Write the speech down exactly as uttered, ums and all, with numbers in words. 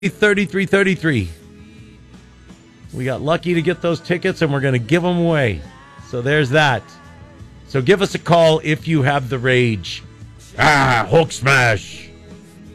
thirty-three thirty-three. We got lucky to get those tickets, and we're going to give them away. So there's that. So give us a call if you have the rage. Ah, Hulk smash.